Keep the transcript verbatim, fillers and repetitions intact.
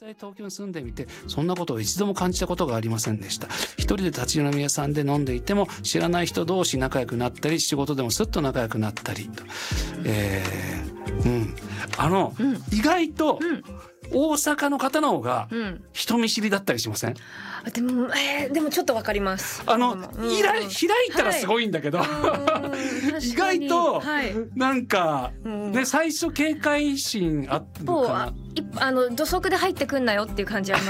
際東京に住んでみてそんなことを一度も感じたことがありませんでした。一人で立ち飲み屋さんで飲んでいても知らない人同士仲良くなったり仕事でもスッと仲良くなったりと、えーうん、あの、うん、意外と、うん大阪の方の方が人見知りだったりしません？ うん、でも、えー、でもちょっとわかります。 あの、うん、開いたらすごいんだけど、はい、意外と、はい、なんか、うんね、最初警戒心あったかな。 あの土足で入ってくんなよっていう感じあります